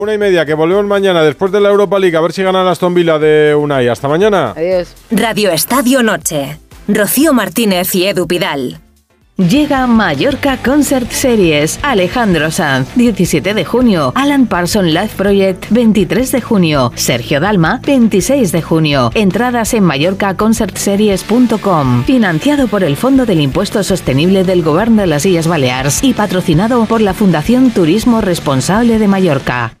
1:30, que volvemos mañana después de la Europa League, a ver si gana la Aston Villa de Unai. Hasta mañana. Adiós. Radio Estadio Noche. Rocío Martínez y Edu Pidal. Llega Mallorca Concert Series. Alejandro Sanz, 17 de junio. Alan Parsons Live Project, 23 de junio. Sergio Dalma, 26 de junio. Entradas en mallorcaconcertseries.com. Financiado por el Fondo del Impuesto Sostenible del Govern de las Illes Balears y patrocinado por la Fundación Turismo Responsable de Mallorca.